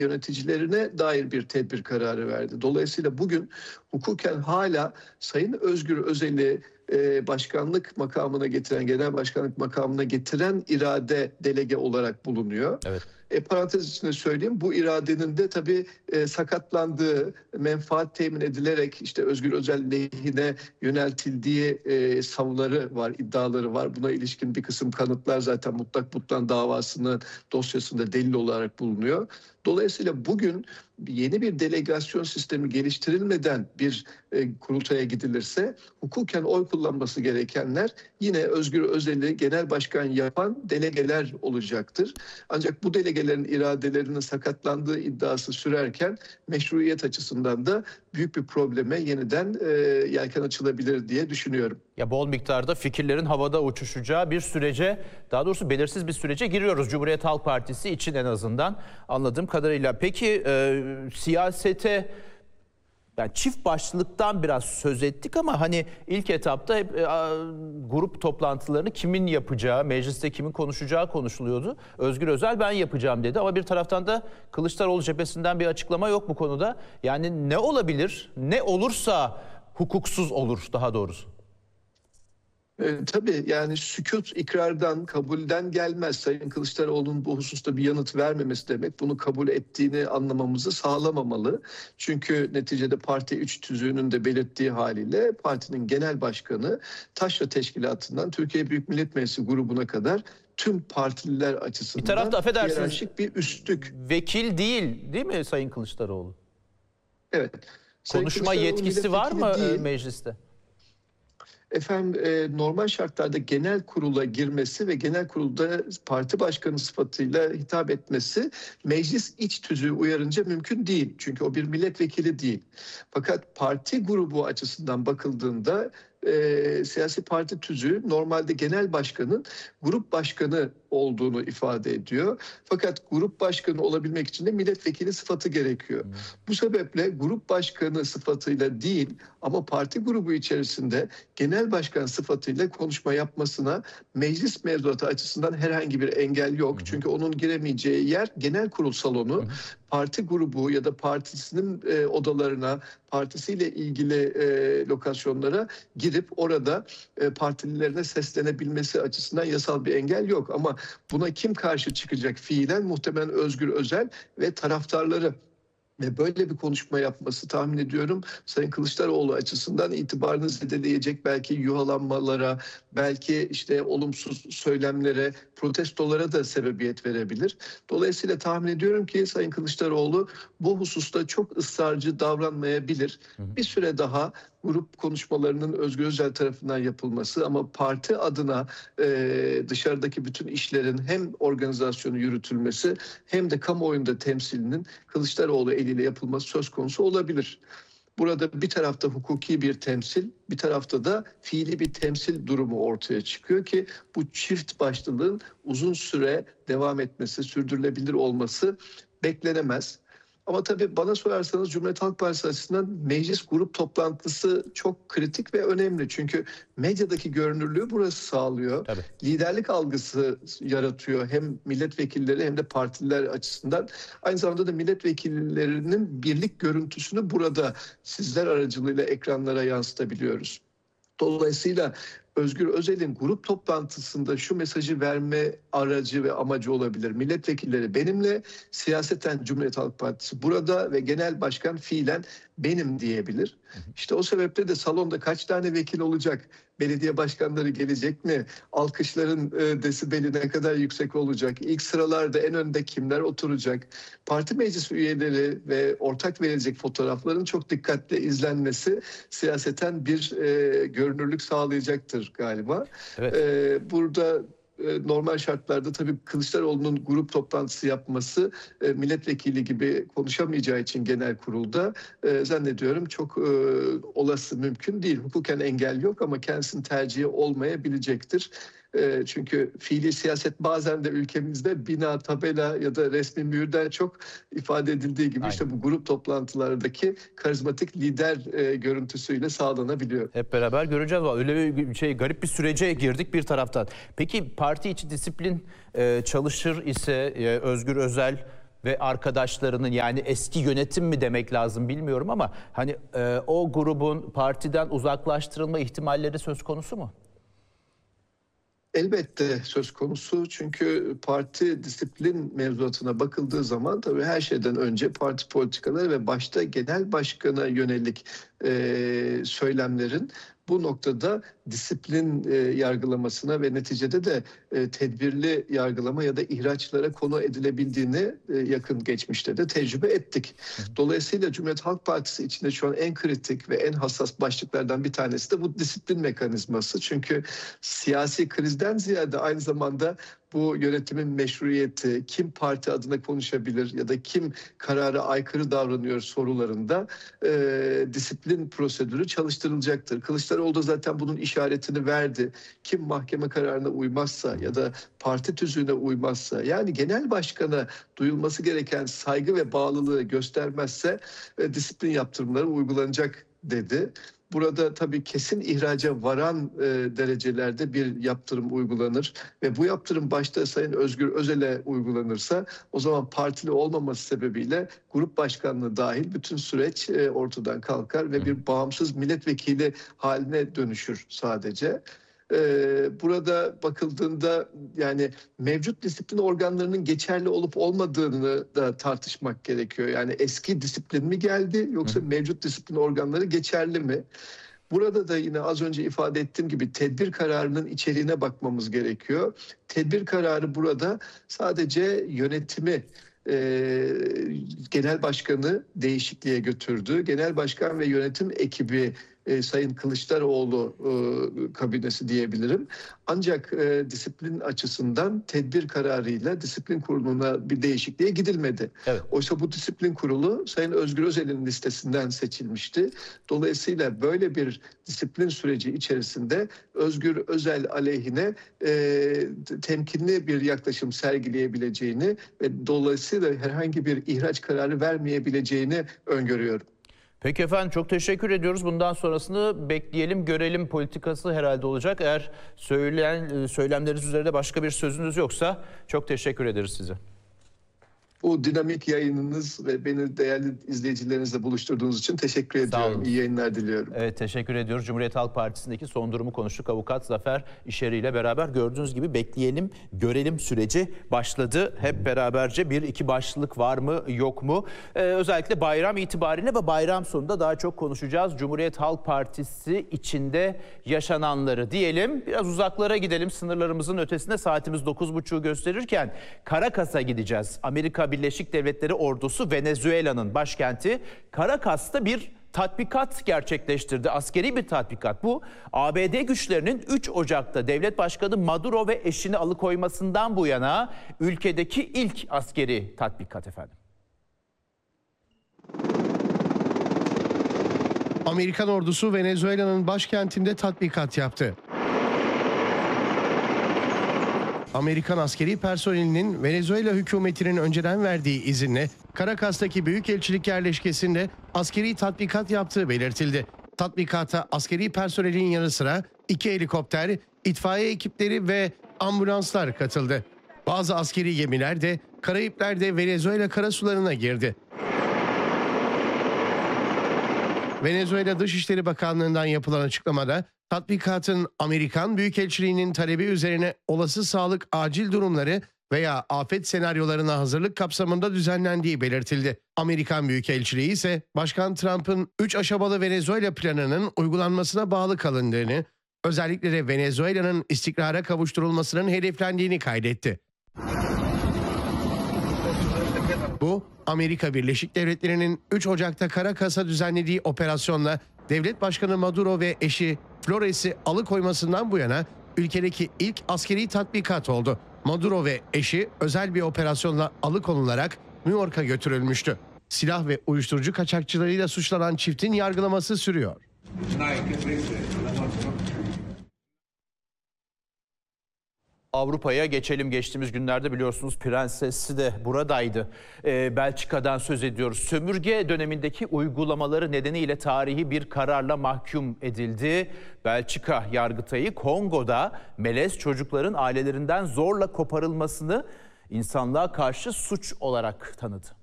yöneticilerine dair bir tedbir kararı verdi. Dolayısıyla bugün hukuken hala Sayın Özgür Özel'i başkanlık makamına getiren, genel başkanlık makamına getiren irade delege olarak bulunuyor. Evet. Parantez içinde söyleyeyim, bu iradenin de tabii sakatlandığı, menfaat temin edilerek işte Özgür Özel lehine yöneltildiği savları var, iddiaları var. Buna ilişkin bir kısım kanıtlar zaten mutlak butlan davasının dosyasında delil olarak bulunuyor. Dolayısıyla bugün yeni bir delegasyon sistemi geliştirilmeden bir kurultaya gidilirse hukuken oy kullanması gerekenler yine Özgür Özel'i genel başkan yapan delegeler olacaktır. Ancak bu delegelerin iradelerinin sakatlandığı iddiası sürerken meşruiyet açısından da büyük bir probleme yeniden yelken açılabilir diye düşünüyorum. Ya bol miktarda fikirlerin havada uçuşacağı bir sürece, daha doğrusu belirsiz bir sürece giriyoruz Cumhuriyet Halk Partisi için en azından anladığım kadarıyla. Peki siyasete, yani çift başlılıktan biraz söz ettik ama hani ilk etapta hep grup toplantılarını kimin yapacağı, mecliste kimin konuşacağı konuşuluyordu. Özgür Özel ben yapacağım dedi ama bir taraftan da Kılıçdaroğlu cephesinden bir açıklama yok bu konuda. Yani ne olabilir, ne olursa hukuksuz olur daha doğrusu. Tabii yani sükût ikrardan, kabulden gelmez. Sayın Kılıçdaroğlu'nun bu hususta bir yanıt vermemesi demek bunu kabul ettiğini anlamamızı sağlamamalı. Çünkü neticede parti üç tüzüğünün de belirttiği haliyle partinin genel başkanı Taşra Teşkilatı'ndan Türkiye Büyük Millet Meclisi grubuna kadar tüm partililer açısından bir tarafta affedersiniz, hiyerarşik bir üstlük. Vekil değil mi Sayın Kılıçdaroğlu? Evet. Konuşma yetkisi var mı mecliste? Efendim normal şartlarda genel kurula girmesi ve genel kurulda parti başkanı sıfatıyla hitap etmesi meclis iç tüzüğü uyarınca mümkün değil. Çünkü o bir milletvekili değil. Fakat parti grubu açısından bakıldığında siyasi parti tüzüğü normalde genel başkanın grup başkanı olduğunu ifade ediyor. Fakat grup başkanı olabilmek için de milletvekili sıfatı gerekiyor. Bu sebeple grup başkanı sıfatıyla değil ama parti grubu içerisinde genel başkan sıfatıyla konuşma yapmasına meclis mevzuatı açısından herhangi bir engel yok. Çünkü onun giremeyeceği yer genel kurul salonu. Parti grubu ya da partisinin odalarına, partisiyle ilgili lokasyonlara girip orada partililerine seslenebilmesi açısından yasal bir engel yok. Ama buna kim karşı çıkacak fiilen? Muhtemelen Özgür Özel ve taraftarları. Ve böyle bir konuşma yapması tahmin ediyorum Sayın Kılıçdaroğlu açısından itibarını zedeleyecek belki yuhalanmalara, belki işte olumsuz söylemlere, protestolara da sebebiyet verebilir. Dolayısıyla tahmin ediyorum ki Sayın Kılıçdaroğlu bu hususta çok ısrarcı davranmayabilir. Bir süre daha grup konuşmalarının Özgür Özel tarafından yapılması ama parti adına dışarıdaki bütün işlerin hem organizasyonu yürütülmesi hem de kamuoyunda temsilinin Kılıçdaroğlu eliyle yapılması söz konusu olabilir. Burada bir tarafta hukuki bir temsil, bir tarafta da fiili bir temsil durumu ortaya çıkıyor ki bu çift başlılığın uzun süre devam etmesi, sürdürülebilir olması beklenemez. Ama tabii bana sorarsanız Cumhuriyet Halk Partisi açısından meclis grup toplantısı çok kritik ve önemli. Çünkü medyadaki görünürlüğü burası sağlıyor. Tabii. Liderlik algısı yaratıyor hem milletvekilleri hem de partililer açısından. Aynı zamanda da milletvekillerinin birlik görüntüsünü burada sizler aracılığıyla ekranlara yansıtabiliyoruz. Dolayısıyla Özgür Özel'in grup toplantısında şu mesajı verme aracı ve amacı olabilir. Milletvekilleri benimle, siyaseten Cumhuriyet Halk Partisi burada ve genel başkan fiilen benim diyebilir. İşte o sebeple de salonda kaç tane vekil olacak? Belediye başkanları gelecek mi? Alkışların desibeli ne kadar yüksek olacak? İlk sıralarda en önde kimler oturacak? Parti meclis üyeleri ve ortak verilecek fotoğrafların çok dikkatle izlenmesi siyaseten bir görünürlük sağlayacaktır galiba. Evet. Burada normal şartlarda tabii Kılıçdaroğlu'nun grup toplantısı yapması milletvekili gibi konuşamayacağı için genel kurulda zannediyorum çok olası, mümkün değil. Hukuken engel yok ama kendisinin tercihi olmayabilecektir. Çünkü fiili siyaset bazen de ülkemizde bina, tabela ya da resmi mühürden çok ifade edildiği gibi işte bu grup toplantılardaki karizmatik lider görüntüsüyle sağlanabiliyor. Hep beraber göreceğiz. Öyle bir garip bir sürece girdik bir taraftan. Peki parti içi disiplin çalışır ise Özgür Özel ve arkadaşlarının, yani eski yönetim mi demek lazım bilmiyorum ama hani o grubun partiden uzaklaştırılma ihtimalleri söz konusu mu? Elbette söz konusu, çünkü parti disiplin mevzuatına bakıldığı zaman tabii her şeyden önce parti politikaları ve başta genel başkana yönelik söylemlerin bu noktada disiplin yargılamasına ve neticede de tedbirli yargılama ya da ihraçlara konu edilebildiğini yakın geçmişte de tecrübe ettik. Dolayısıyla Cumhuriyet Halk Partisi içinde şu an en kritik ve en hassas başlıklardan bir tanesi de bu disiplin mekanizması. Çünkü siyasi krizden ziyade aynı zamanda bu yönetimin meşruiyeti, kim parti adına konuşabilir ya da kim karara aykırı davranıyor sorularında disiplin prosedürü çalıştırılacaktır. Kılıçdaroğlu da zaten bunun işaretini verdi. Kim mahkeme kararına uymazsa ya da parti tüzüğüne uymazsa, yani genel başkana duyulması gereken saygı ve bağlılığı göstermezse disiplin yaptırımları uygulanacak dedi. Burada tabii kesin ihraca varan derecelerde bir yaptırım uygulanır ve bu yaptırım başta Sayın Özgür Özel'e uygulanırsa o zaman partili olmaması sebebiyle grup başkanlığı dahil bütün süreç ortadan kalkar ve bir bağımsız milletvekili haline dönüşür sadece. Burada bakıldığında yani mevcut disiplin organlarının geçerli olup olmadığını da tartışmak gerekiyor. Yani eski disiplin mi geldi yoksa mevcut disiplin organları geçerli mi? Burada da yine az önce ifade ettiğim gibi tedbir kararının içeriğine bakmamız gerekiyor. Tedbir kararı burada sadece yönetimi, genel başkanı değişikliğe götürdü. Genel başkan ve yönetim ekibi Sayın Kılıçdaroğlu kabinesi diyebilirim. Ancak disiplin açısından tedbir kararıyla disiplin kuruluna bir değişikliğe gidilmedi. Evet. Oysa bu disiplin kurulu Sayın Özgür Özel'in listesinden seçilmişti. Dolayısıyla böyle bir disiplin süreci içerisinde Özgür Özel aleyhine temkinli bir yaklaşım sergileyebileceğini ve dolayısıyla herhangi bir ihraç kararı vermeyebileceğini öngörüyorum. Peki efendim, çok teşekkür ediyoruz. Bundan sonrasını bekleyelim, görelim politikası herhalde olacak. Eğer söylemleriniz üzerinde başka bir sözünüz yoksa çok teşekkür ederiz size. Bu dinamik yayınınız ve beni değerli izleyicilerinizle buluşturduğunuz için teşekkür ediyorum. İyi yayınlar diliyorum. Evet, teşekkür ediyoruz. Cumhuriyet Halk Partisi'ndeki son durumu konuştuk. Avukat Zafer İşeri ile beraber. Gördüğünüz gibi bekleyelim, görelim süreci başladı. Hep beraberce bir iki başlık var mı yok mu? Özellikle bayram itibariyle ve bayram sonunda daha çok konuşacağız. Cumhuriyet Halk Partisi içinde yaşananları diyelim. Biraz uzaklara gidelim. Sınırlarımızın ötesinde, saatimiz 9.30'u gösterirken Caracas'a gideceğiz. Amerika Birleşik Devletleri ordusu Venezuela'nın başkenti Caracas'ta bir tatbikat gerçekleştirdi. Askeri bir tatbikat bu. ABD güçlerinin 3 Ocak'ta devlet başkanı Maduro ve eşini alıkoymasından bu yana ülkedeki ilk askeri tatbikat efendim. Amerikan ordusu Venezuela'nın başkentinde tatbikat yaptı. Amerikan askeri personelinin Venezuela hükümetinin önceden verdiği izinle Caracas'taki büyükelçilik yerleşkesinde askeri tatbikat yaptığı belirtildi. Tatbikata askeri personelin yanı sıra 2 helikopter, itfaiye ekipleri ve ambulanslar katıldı. Bazı askeri gemiler de Karayipler'de Venezuela karasularına girdi. Venezuela Dışişleri Bakanlığı'ndan yapılan açıklamada tatbikatın Amerikan Büyükelçiliği'nin talebi üzerine olası sağlık acil durumları veya afet senaryolarına hazırlık kapsamında düzenlendiği belirtildi. Amerikan Büyükelçiliği ise Başkan Trump'ın 3 aşamalı Venezuela planının uygulanmasına bağlı kalındığını, özellikle de Venezuela'nın istikrara kavuşturulmasının hedeflendiğini kaydetti. Bu, Amerika Birleşik Devletleri'nin 3 Ocak'ta Caracas'a düzenlediği operasyonla devlet başkanı Maduro ve eşi Flores'i alıkoymasından bu yana ülkedeki ilk askeri tatbikat oldu. Maduro ve eşi özel bir operasyonla alıkonularak New York'a götürülmüştü. Silah ve uyuşturucu kaçakçılarıyla suçlanan çiftin yargılaması sürüyor. Avrupa'ya geçelim. Geçtiğimiz günlerde biliyorsunuz prensesi de buradaydı. Belçika'dan söz ediyoruz. Sömürge dönemindeki uygulamaları nedeniyle tarihi bir kararla mahkum edildi. Belçika Yargıtayı Kongo'da melez çocukların ailelerinden zorla koparılmasını insanlığa karşı suç olarak tanıdı.